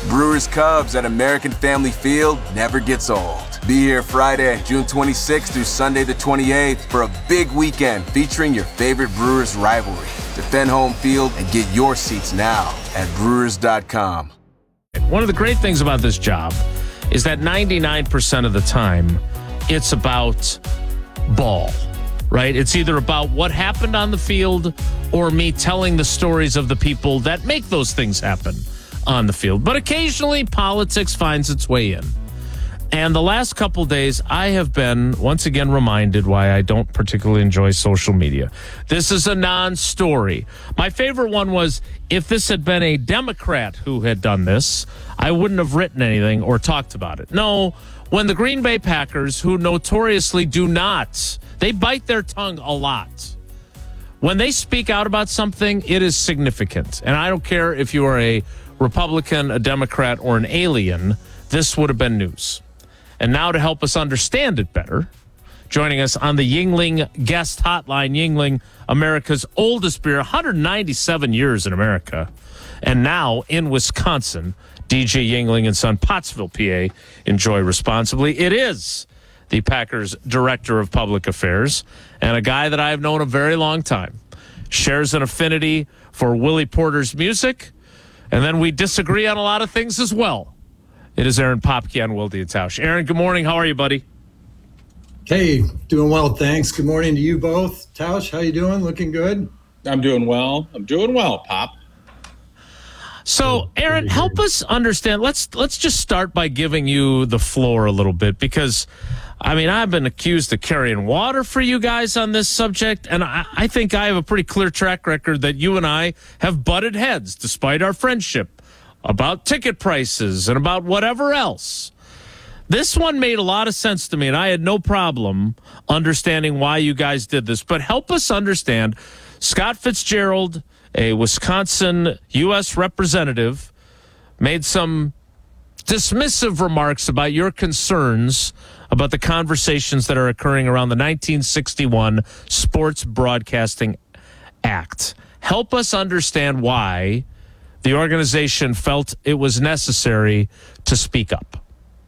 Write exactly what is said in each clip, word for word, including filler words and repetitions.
Brewers Cubs at American Family Field never gets old. Be here Friday, June twenty-sixth through Sunday the twenty-eighth for a big weekend featuring your favorite Brewers rivalry. Defend home field and get your seats now at brewers dot com. One of the great things about this job is that ninety-nine percent of the time it's about ball, right? It's either about what happened on the field or me telling the stories of the people that make those things happen on the field. But occasionally politics finds its way in. And the last couple days, I have been once again reminded why I don't particularly enjoy social media. This is a non-story. My favorite one was, if this had been a Democrat who had done this, I wouldn't have written anything or talked about it. No, when the Green Bay Packers, who notoriously do not, they bite their tongue a lot. When they speak out about something, it is significant. And I don't care if you are a Republican, a Democrat, or an alien, this would have been news. And now to help us understand it better, joining us on the Yuengling guest hotline, Yuengling, America's oldest beer, one hundred ninety-seven years in America, and now in Wisconsin, D J Yuengling and Son, Pottsville, P A. Enjoy responsibly. It is the Packers Director of Public Affairs and a guy that I have known a very long time. Shares an affinity for Willie Porter's music, and then we disagree on a lot of things as well. It is Aaron Popke on Wilde and Tausch. Aaron, good morning. How are you, buddy? Hey, doing well, thanks. Good morning to you both. Tausch, how you doing? Looking good? I'm doing well. I'm doing well, Pop. So, Aaron, help us understand. Let's let's just start by giving you the floor a little bit, because, I mean, I've been accused of carrying water for you guys on this subject, and I, I think I have a pretty clear track record that you and I have butted heads, despite our friendship, about ticket prices and about whatever else. This one made a lot of sense to me, and I had no problem understanding why you guys did this. But help us understand. Scott Fitzgerald, a Wisconsin U S representative, made some dismissive remarks about your concerns about the conversations that are occurring around the nineteen sixty-one Sports Broadcasting Act. Help us understand why the organization felt it was necessary to speak up.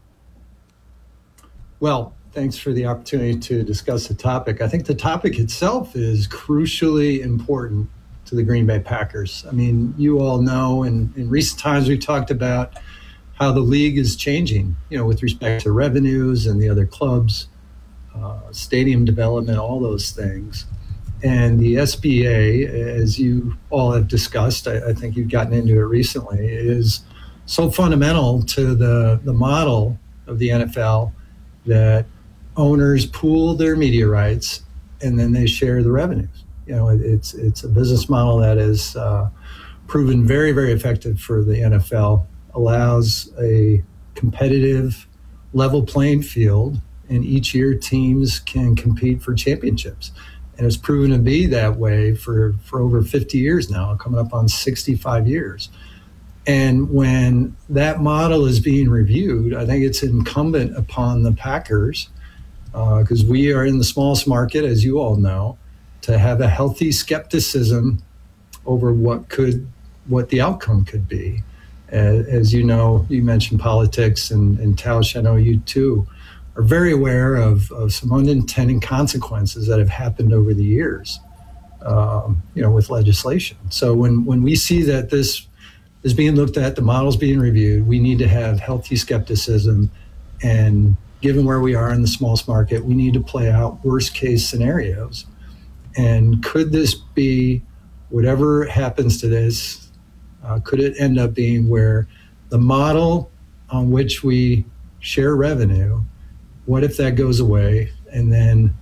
Well, thanks for the opportunity to discuss the topic. I think the topic itself is crucially important to the Green Bay Packers. I mean, you all know, and in recent times we've talked about how the league is changing, you know, with respect to revenues and the other clubs, uh, stadium development, all those things. And the S B A, as you all have discussed, I, I think you've gotten into it recently, is so fundamental to the, the model of the N F L that owners pool their media rights and then they share the revenues. You know, it, it's it's a business model that is uh, proven very, very effective for the N F L, allows a competitive, level playing field, and each year teams can compete for championships. And it's proven to be that way for, for over fifty years now, coming up on sixty-five years. And when that model is being reviewed, I think it's incumbent upon the Packers, because uh, we are in the smallest market, as you all know, to have a healthy skepticism over what could, what the outcome could be. As, as you know, you mentioned politics, and, and Tausch, I know you too, are very aware of, of some unintended consequences that have happened over the years, um, you know, with legislation. So when, when we see that this is being looked at, the model's being reviewed, we need to have healthy skepticism. And given where we are in the smallest market, we need to play out worst case scenarios. And could this be, whatever happens to this, uh, could it end up being where the model on which we share revenue, what if that goes away, and then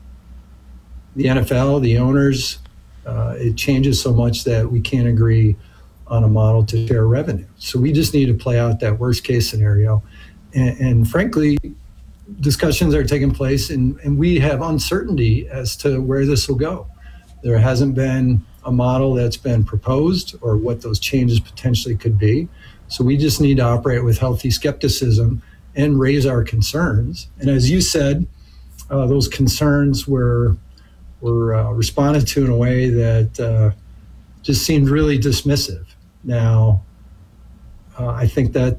the N F L, the owners, uh, it changes so much that we can't agree on a model to share revenue. So we just need to play out that worst case scenario. And, and frankly, discussions are taking place, and, and we have uncertainty as to where this will go. There hasn't been a model that's been proposed or what those changes potentially could be. So we just need to operate with healthy skepticism and raise our concerns. And as you said, uh, those concerns were were uh, responded to in a way that uh, just seemed really dismissive. Now, uh, I think that